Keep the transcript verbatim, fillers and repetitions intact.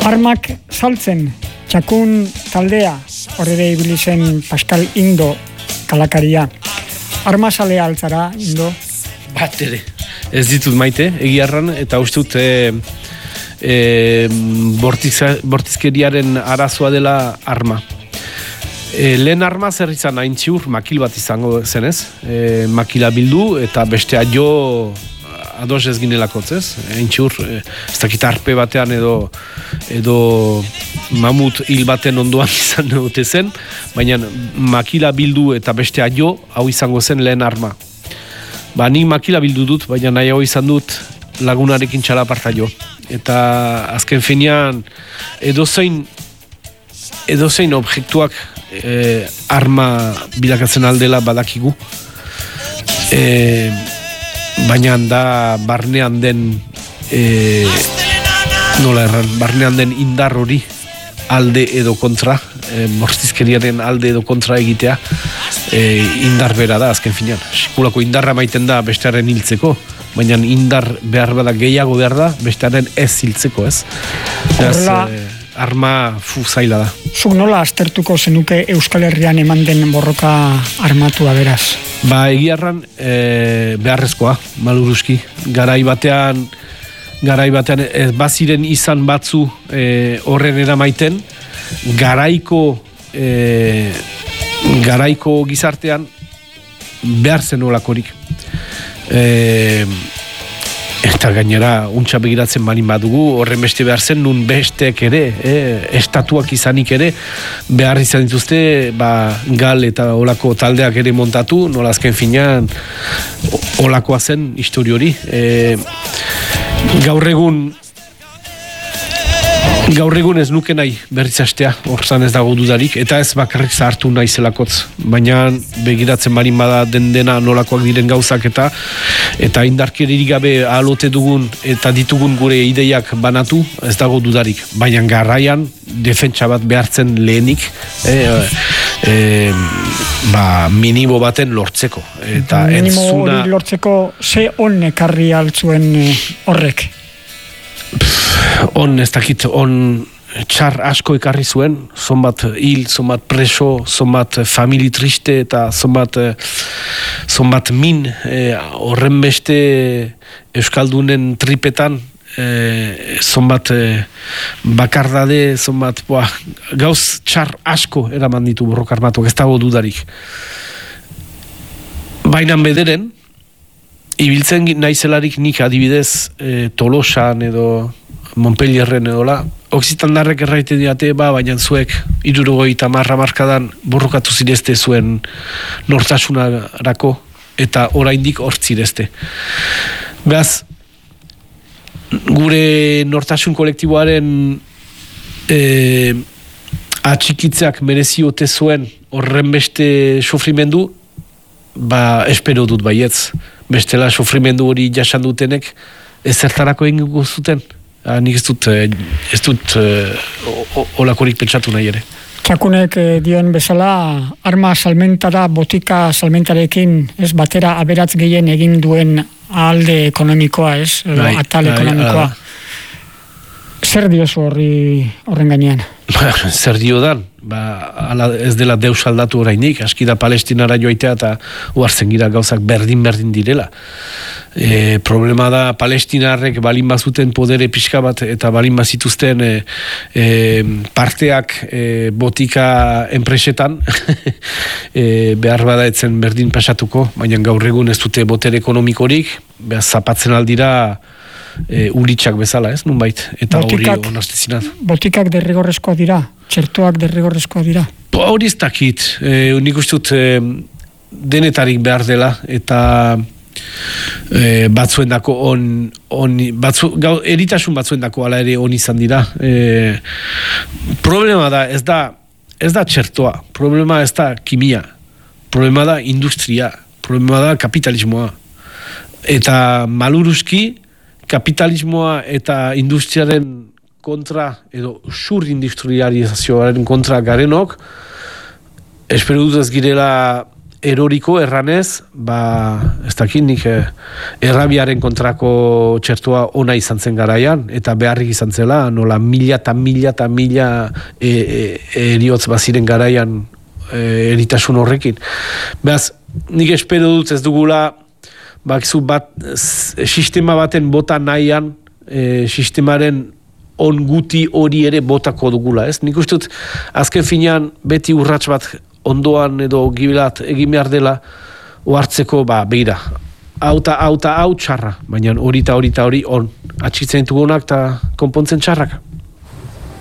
Armak saltzen, txakun taldea, horre ibili zen Pascal Indo kalakaria. Armasale altzara, Indo? Bat ere, ez ditut maite, egiarran, eta uste dut e, e, bortiz, bortizkeriaren arazoa dela arma. E, lehen arma zer izan hain txiur, makil bat izango zenez, e, makila bildu eta bestea jo ados ez ginelakotz, ez? Hain txiur, e, ez dakit arpe batean edo edo mamut hil baten ondoan izan dute zen, baina makila bildu eta bestea jo, hau izango zen lehen arma. Ba, nik makila bildu dut, baina nahiago izan dut lagunarekin txalaparta jo. Eta azken finean edozein edozein objektuak e, arma bilakatzen aldela badakigu. E, baina da barnean den e, nola erran, barnean den indar hori alde edo kontra, e, bortizkeriaren alde edo kontra egitea, e, indar bera da azken finean. Sikulako indarra maiten da bestearen hiltzeko, baina indar behar bada gehiago behar da bestearen ez hiltzeko, ez? Horrela, e, arma fu zaila da. Zuk nola aztertuko zenuke Euskal Herrian eman den borroka armatua beraz? Ba, egiarran e, beharrezkoa, maluruzki. Garai batean garai batean ez baziren izan batzu e, horren eramaiten, garaiko e, garaiko gizartean behar zen olakorik. E, eta gainera untxa begiratzen balin badugu, horren beste behar zen, nun besteek ere, e, estatuak izanik ere, behar izan dituzte, ba, gal eta olako taldeak ere montatu, nola azken finean olakoa zen histori hori. E, gaur egun gaur egun ez nuke nahi berriz hastea, horzan ez dago dudarik, eta ez bakarrik zahartu nahi zelakotz, baina begiratzen balin bada den dena nolakoak diren gauzak eta eta indarkeririk gabe alote dugun eta ditugun gure ideiak banatu, ez dago dudarik, baina garraian defentsa bat behartzen lehenik e, e, ba, minimo baten lortzeko eta minimo entzuna... hori lortzeko ze on ekarri altzuen horrek? On, ez dakit, on txar asko ekarri zuen, zonbat hil, zonbat preso, zonbat famili triste eta zonbat, zonbat min, e, horren beste Euskaldunen tripetan, e, zonbat e, bakardade, zonbat, boa, gauz txar asko eraman ditu borroka armatuak, ez dago dudarik. Baina bederen, ibiltzen naizelarik nik adibidez e, Tolosan edo Montpellierren edola, oksitandarrek erraite diate, ba, baina zuek hirurogeita marra markadan borrokatu zirezte zuen nortasunarako eta oraindik hortzirezte. Beraz, gure nortasun kolektiboaren e, atxikitzeak mereziote zuen horren beste sofrimendu, ba, espero dut baietz. Bestela sofrimendu hori jasan dutenek ez zertarako egingo zuten. Ah, nik ez dut, ez dut uh, olakorik pentsatu nahi ere. Txakunek eh, dioen bezala, arma salmentara, botika salmentarekin, ez batera aberatz gehien egin duen alde ekonomikoa, ez? Edo, bai, atal bai, ekonomikoa. bai. Zer diozu horri horren gainean? Zer dio dan? Ba, ala ez dela deus aldatu orainik, aski da Palestinara joaitea eta uartzen gira gauzak berdin-berdin direla. E, problema da Palestinarrek balin bazuten podere pixka bat eta balin bazituzten e, e, parteak e, botika enpresetan e, behar bada etzen berdin pasatuko, baina gaur egun ez dute botere ekonomikorik, behar zapatzen aldira e, uritxak bezala, ez, nunbait, eta hori onartezinat. Botikak derrigorrezkoa dira? Txertoak derrigorrezkoa dira? Po, hori ez dakit, e, nik uste dut e, denetarik behar dela, eta e, batzuendako on, on batzu, gau, eritasun batzuendako ala ere on izan dira. E, problema da, ez da, ez da txertoa, problema ez da kimia, problema da industria, problema da kapitalismoa. Eta maluruzki, kapitalismoa eta industriaren kontra, edo sur industrializazioaren kontra garenok, espero dut ez girela eroriko erranez, ba, ez dakit nik eh, errabiaren kontrako txertua ona izan zen garaian, eta beharrik izan zela, nola mila eta mila eta mila e, e, eriotz baziren garaian e, eritasun horrekin. Beraz, nik espero dut ez dugula, bakizu bat, sistema baten bota nahian, e, sistemaren on guti hori ere botako dugula, ez? Nik uste dut, azken finean, beti urrats bat ondoan edo gibilat egin behar dela ohartzeko, ba, beira. Hau eta hau eta hau txarra, baina hori eta hori eta hori on. Atxitzen ditugunak eta konpontzen txarrak.